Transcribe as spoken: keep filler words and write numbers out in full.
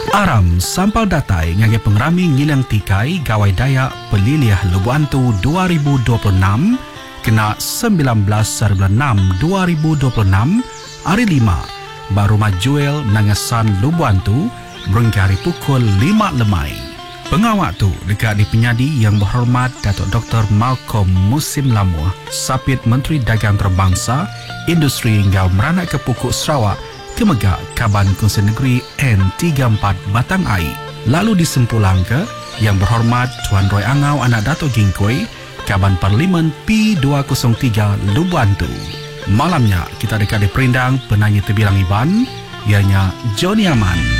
Aram sampal datai ngagi pengrami ngilang tikai gawai daya peliliah Lubuantu dua ribu dua puluh enam kena sembilan belas bulan enam dua ribu dua puluh enam hari lima baru majuel nangasan Lubuantu berengkari pukul lima lemai. Pengawak tu dekat di penyadi yang berhormat Datuk Doktor Malcolm Musim Lamuh, Sapit Menteri Dagang Terbangsa, Industri hingga Meranak ke Pokok Sarawak, Kemegak Kaban Kongsi Negeri N tiga puluh empat Batang Ai. Lalu disempulang ke yang berhormat Tuan Roy Angau anak Dato' Gingkoi, Kaban Parlimen P dua kosong tiga Lubuantu. Malamnya kita dekat di perindang penyanyi terbilang Iban, ianya Johnny Aman.